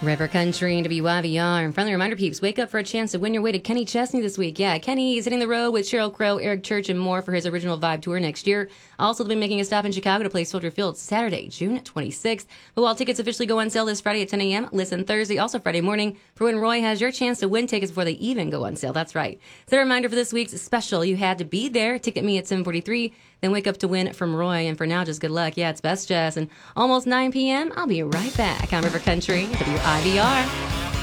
River Country and WIVR. And friendly reminder, peeps, wake up for a chance to win your way to Kenny Chesney this week. Yeah, Kenny is hitting the road with Sheryl Crow, Eric Church, and more for his original Vibe tour next year. Also, they'll be making a stop in Chicago to play Soldier Field Saturday, June 26th. But while tickets officially go on sale this Friday at 10 a.m., listen Thursday, also Friday morning, for when Roy has your chance to win tickets before they even go on sale. That's right. So a reminder for this week's special, you had to be there. Ticket me at 7:43. Then wake up to win from Roy. And for now, just good luck. Yeah, it's Best Jess. And almost 9 p.m., I'll be right back on River Country, WIVR.